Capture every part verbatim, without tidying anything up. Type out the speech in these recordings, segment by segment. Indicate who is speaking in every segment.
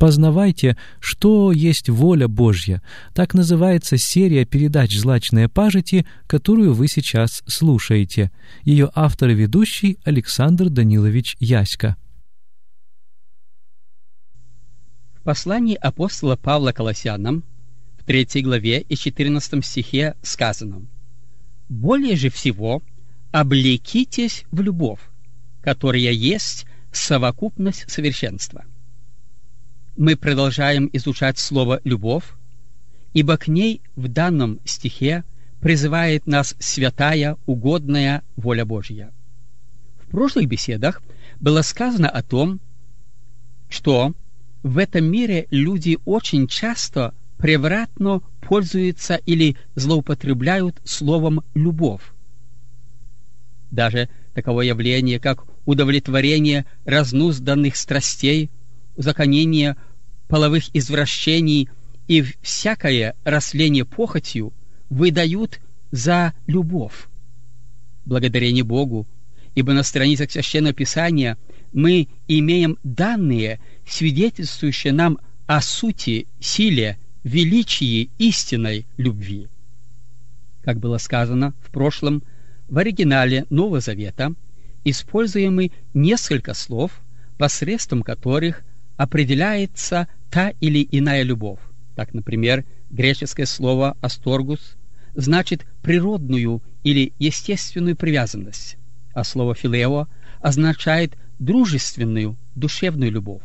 Speaker 1: Познавайте, что есть воля Божья. Так называется серия передач «Злачные пажити», которую вы сейчас слушаете. Ее автор и ведущий Александр Данилович Яська.
Speaker 2: В послании апостола Павла Колоссянам в третьей главе и четырнадцатом стихе сказано: «Более же всего облекитесь в любовь, которая есть совокупность совершенства». Мы продолжаем изучать слово «любовь», ибо к ней в данном стихе призывает нас святая, угодная воля Божья. В прошлых беседах было сказано о том, что в этом мире люди очень часто превратно пользуются или злоупотребляют словом «любовь». Даже таково явление, как удовлетворение разнузданных страстей, узаконение половых извращений и всякое росление похотью выдают за любовь. Благодарение Богу, ибо на страницах Священного Писания мы имеем данные, свидетельствующие нам о сути, силе, величии истинной любви. Как было сказано в прошлом, в оригинале Нового Завета используемы несколько слов, посредством которых определяется та или иная любовь. Так, например, греческое слово «асторгус» значит природную или естественную привязанность, а слово «филео» означает дружественную, душевную любовь.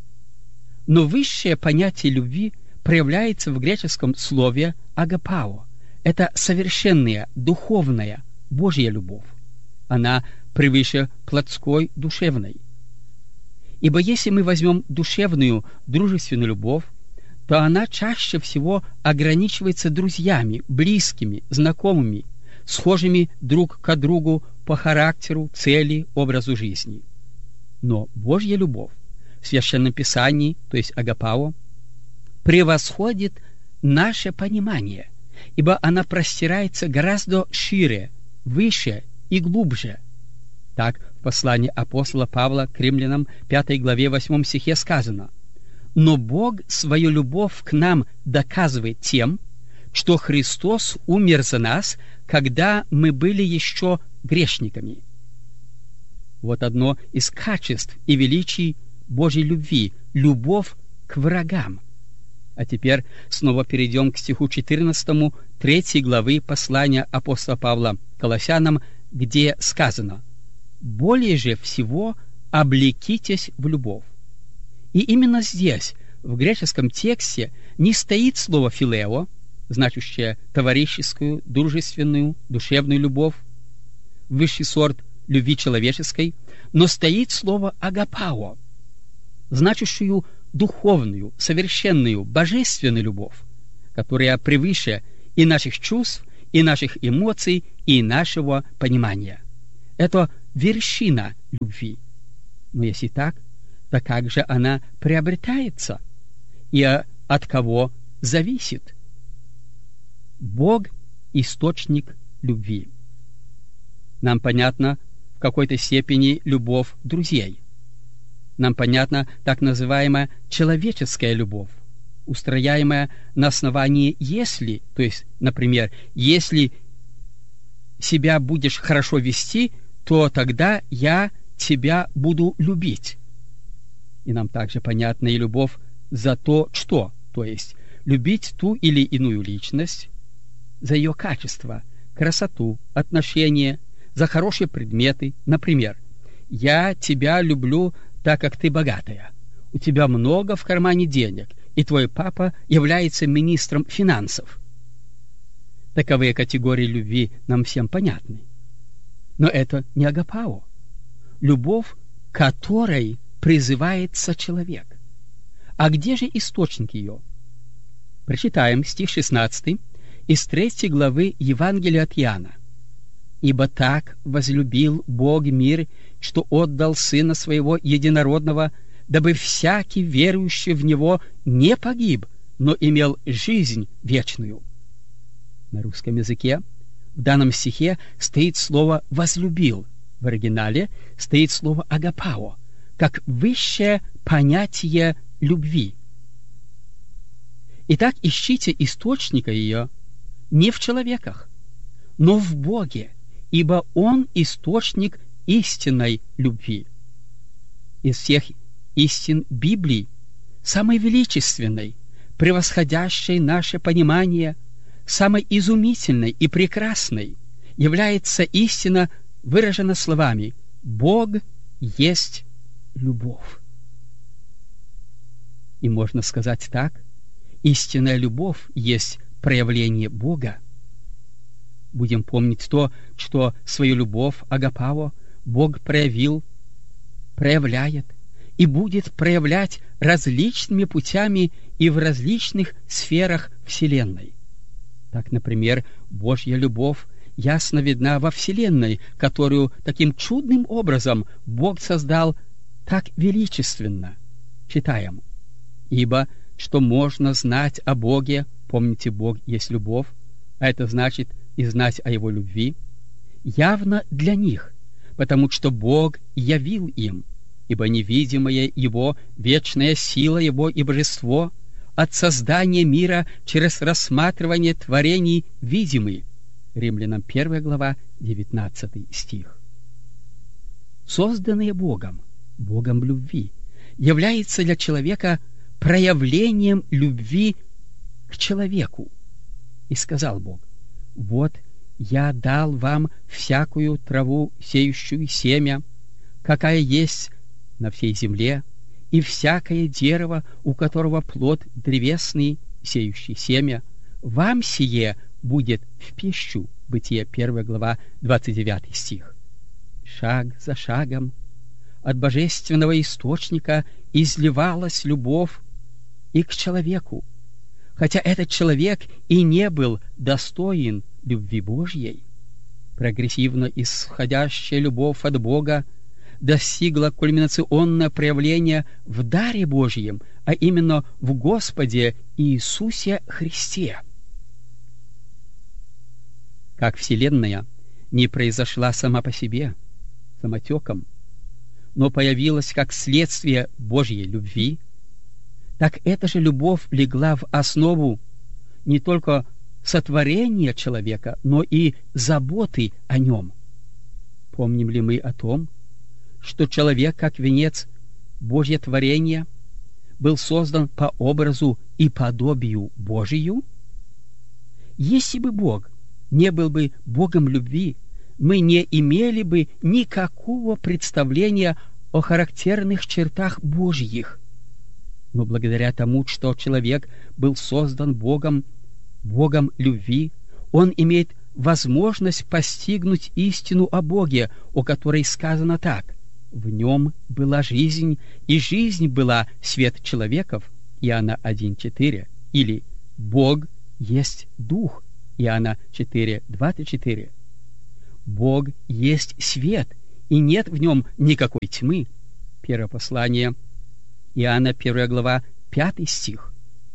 Speaker 2: Но высшее понятие любви проявляется в греческом слове «агапао». Это совершенная, духовная, Божья любовь. Она превыше плотской, душевной. Ибо если мы возьмем душевную, дружественную любовь, то она чаще всего ограничивается друзьями, близкими, знакомыми, схожими друг к другу по характеру, цели, образу жизни. Но Божья любовь в Священном Писании, то есть агапао, превосходит наше понимание, ибо она простирается гораздо шире, выше и глубже. Так, в послании апостола Павла к римлянам пятой главе восьмом стихе сказано: «Но Бог свою любовь к нам доказывает тем, что Христос умер за нас, когда мы были еще грешниками». Вот одно из качеств и величий Божьей любви — любовь к врагам. А теперь снова перейдем к стиху четырнадцатому третьей главы послания апостола Павла Колоссянам, где сказано: «Более же всего облекитесь в любовь». И именно здесь, в греческом тексте, не стоит слово «филео», значащее товарищескую, дружественную, душевную любовь, высший сорт любви человеческой, но стоит слово «агапао», значащую духовную, совершенную, божественную любовь, которая превыше и наших чувств, и наших эмоций, и нашего понимания. Это вершина любви. Но если так, то как же она приобретается? И от кого зависит? Бог — источник любви. Нам понятна в какой-то степени любовь друзей. Нам понятна так называемая человеческая любовь, устрояемая на основании «если», то есть, например, если себя будешь хорошо вести, то тогда я тебя буду любить. И нам также понятна и любовь за то, что, то есть любить ту или иную личность за ее качество, красоту, отношения, за хорошие предметы. Например, я тебя люблю, так как ты богатая, у тебя много в кармане денег, и твой папа является министром финансов. Таковые категории любви нам всем понятны. Но это не агапао, любовь, которой призывается человек. А где же источник ее? Прочитаем стих шестнадцатый из третьей главы Евангелия от Иоанна. «Ибо так возлюбил Бог мир, что отдал Сына Своего Единородного, дабы всякий верующий в Него не погиб, но имел жизнь вечную». На русском языке в данном стихе стоит слово «возлюбил», в оригинале стоит слово «агапао», как высшее понятие любви, Итак, ищите источника ее не в человеках, но в Боге, ибо Он источник истинной любви. Из всех истин Библии самой величественной, превосходящей наше понимание, самой изумительной и прекрасной является истина, выражена словами «Бог есть любовь». И можно сказать так: истинная любовь есть проявление Бога. Будем помнить то, что свою любовь агапаво Бог проявил, проявляет и будет проявлять различными путями и в различных сферах Вселенной. Так, например, Божья любовь ясно видна во Вселенной, которую таким чудным образом Бог создал так величественно. Читаем: «Ибо что можно знать о Боге, помните, Бог есть любовь, а это значит и знать о Его любви, явно для них, потому что Бог явил им, ибо невидимая Его, вечная сила Его и божество от создания мира через рассматривание творений видимы». Римлянам первая глава, девятнадцатый стих. Созданные Богом, Богом любви, является для человека проявлением любви к человеку. И сказал Бог: «Вот я дал вам всякую траву, сеющую семя, какая есть на всей земле, и всякое дерево, у которого плод древесный, сеющий семя, вам сие будет в пищу». Бытие первая глава, двадцать девятый стих. Шаг за шагом от божественного источника изливалась любовь и к человеку, хотя этот человек и не был достоин любви Божьей. Прогрессивно исходящая любовь от Бога достигла кульминационного проявления в даре Божьем, а именно в Господе Иисусе Христе. Как Вселенная не произошла сама по себе, самотеком, но появилась как следствие Божьей любви, так эта же любовь легла в основу не только сотворения человека, но и заботы о нем. Помним ли мы о том, что человек, как венец Божье творение, был создан по образу и подобию Божию? Если бы Бог не был бы Богом любви, мы не имели бы никакого представления о характерных чертах Божьих. Но благодаря тому, что человек был создан Богом, Богом любви, он имеет возможность постигнуть истину о Боге, о которой сказано так: «В нем была жизнь, и жизнь была свет человеков» Иоанна один четыре, или «Бог есть Дух» Иоанна четыре двадцать четыре. Бог есть свет, и нет в нем никакой тьмы. Первое послание Иоанна, первая глава, пятый стих.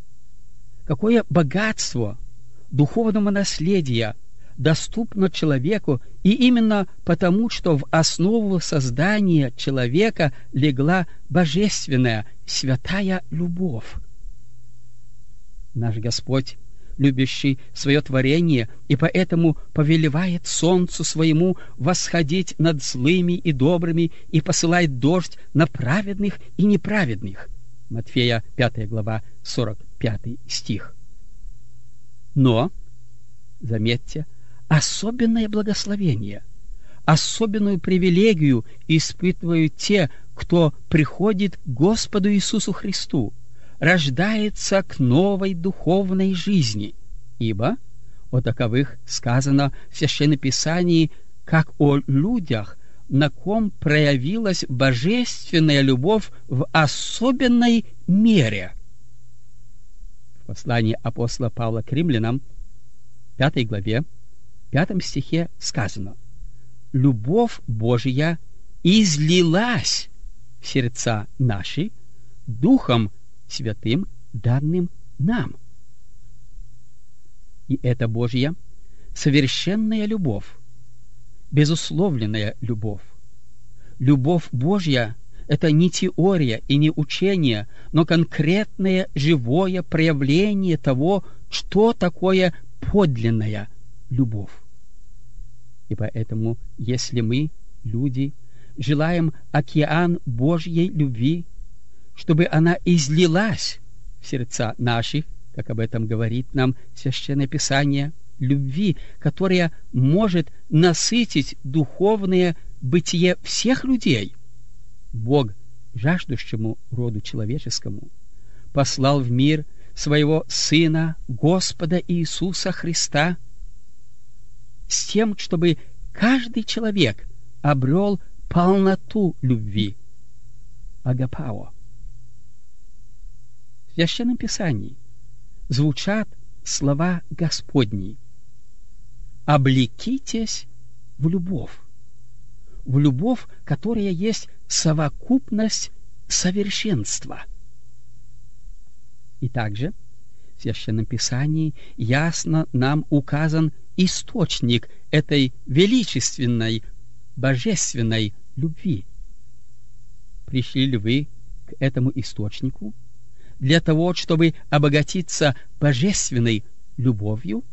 Speaker 2: Какое богатство духовного наследия доступно человеку, и именно потому, что в основу создания человека легла божественная, святая любовь. Наш Господь, любящий свое творение, и поэтому повелевает солнцу своему восходить над злыми и добрыми и посылает дождь на праведных и неправедных. Матфея пятая глава, сорок пятый стих. Но, заметьте, особенное благословение, особенную привилегию испытывают те, кто приходит к Господу Иисусу Христу, рождается к новой духовной жизни, ибо о таковых сказано в Священном Писании, как о людях, на ком проявилась божественная любовь в особенной мере. В послании апостола Павла к римлянам, пятой главе, пятом стихе сказано: «Любовь Божия излилась в сердца наши Духом Святым, данным нам». И это Божья совершенная любовь, безусловленная любовь. Любовь Божья это не теория и не учение, но конкретное живое проявление того, что такое подлинная любовь. И поэтому, если мы, люди, желаем океан Божьей любви, чтобы она излилась в сердца наших, как об этом говорит нам Священное Писание, любви, которая может насытить духовное бытие всех людей, Бог, жаждущему роду человеческому, послал в мир своего Сына, Господа Иисуса Христа, с тем, чтобы каждый человек обрел полноту любви, агапао. В Священном Писании звучат слова Господни: «Облекитесь в любовь», в любовь, которая есть совокупность совершенства. И также в Священном Писании ясно нам указан источник этой величественной, божественной любви. Пришли ли вы к этому источнику для того, чтобы обогатиться божественной любовью?